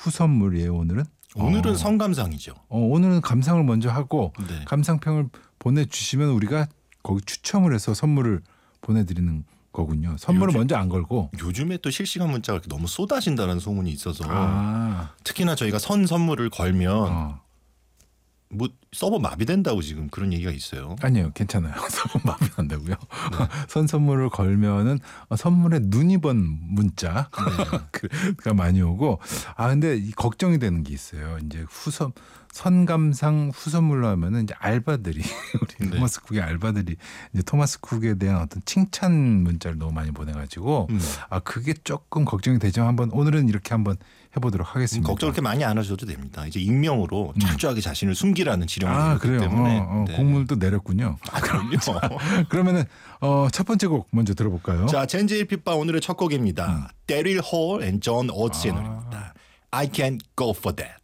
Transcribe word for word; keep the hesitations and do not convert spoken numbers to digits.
후선물이에요 오늘은? 오늘은 어. 선감상이죠. 어, 오늘은 감상을 먼저 하고 네. 감상평을 보내주시면 우리가 거기 추첨을 해서 선물을 보내드리는 거군요. 선물을 요즘, 먼저 안 걸고. 요즘에 또 실시간 문자가 이렇게 너무 쏟아진다는 소문이 있어서 아. 특히나 저희가 선 선물을 걸면 어. 뭐 서버 마비된다고 지금 그런 얘기가 있어요. 아니요, 괜찮아요. 선물 마음에 안 다고요. 네. 선 선물을 걸면은 선물에 눈이 먼 문자가 많이 오고. 아 근데 이 걱정이 되는 게 있어요. 이제 후선 선감상 후선물로 하면은 이제 알바들이 우리 네. 토마스 쿡의 알바들이 이제 토마스 쿡에 대한 어떤 칭찬 문자를 너무 많이 보내가지고 음. 아 그게 조금 걱정이 되지만 한번 오늘은 이렇게 한번 해보도록 하겠습니다. 걱정 그렇게 많이 안 하셔도 됩니다. 이제 익명으로 철저하게 자신을 숨기라는 지령을 아 내렸기 그래요. 때문에 어, 어, 네. 공물도 내렸군요. 아, 그럼요. 그러면은 어, 첫 번째 곡 먼저 들어볼까요? 자, 젠제일 핏바 오늘의 첫 곡입니다. 데릴 홀 앤 존 오츠의 아. 노래입니다. I can't go for that.